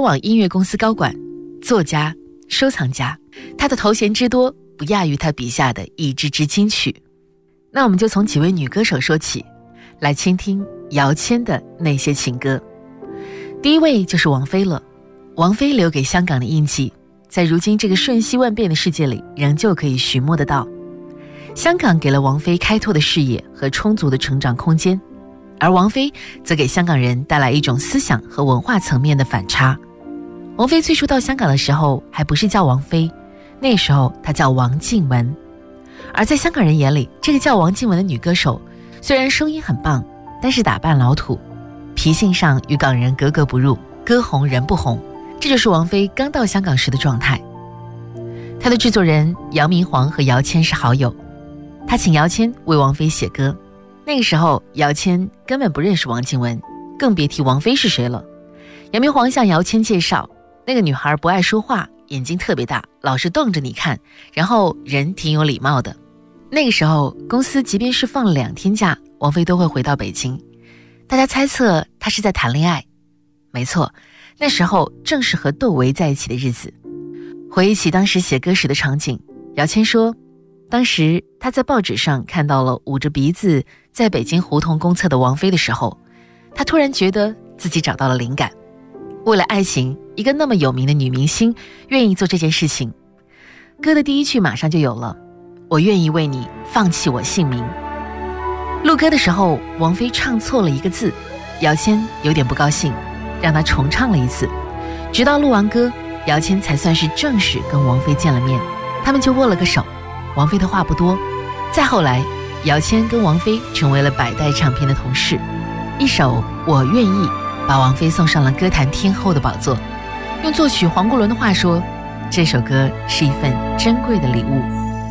往音乐公司高管、作家、收藏家，他的头衔之多不亚于他笔下的一支支金曲。那我们就从几位女歌手说起，来倾听姚谦的那些情歌。第一位就是王菲了。王菲留给香港的印记，在如今这个瞬息万变的世界里，仍旧可以寻摸得到。香港给了王菲开拓的视野和充足的成长空间，而王菲则给香港人带来一种思想和文化层面的反差。王菲最初到香港的时候还不是叫王菲，那时候她叫王靖雯。而在香港人眼里，这个叫王靖雯的女歌手虽然声音很棒，但是打扮老土，脾性上与港人格格不入，歌红人不红，这就是王菲刚到香港时的状态。她的制作人杨明煌和姚谦是好友，他请姚谦为王菲写歌。那个时候姚谦根本不认识王靖雯，更别提王菲是谁了。杨明煌向姚谦介绍，那个女孩不爱说话，眼睛特别大，老是瞪着你看，然后人挺有礼貌的。那个时候公司即便是放了2天假，王菲都会回到北京。大家猜测她是在谈恋爱，没错，那时候正是和窦唯在一起的日子。回忆起当时写歌时的场景，姚谦说，当时他在报纸上看到了捂着鼻子在北京胡同公厕的王菲的时候，他突然觉得自己找到了灵感。为了爱情，一个那么有名的女明星愿意做这件事情。歌的第一句马上就有了，我愿意为你放弃我姓名。录歌的时候，王菲唱错了一个字，姚谦有点不高兴，让她重唱了一次。直到录完歌，姚谦才算是正式跟王菲见了面，他们就握了个手。王菲的话不多，再后来姚谦跟王菲成为了百代唱片的同事。一首我愿意把王菲送上了歌坛天后的宝座。用作曲黄国伦的话说，这首歌是一份珍贵的礼物。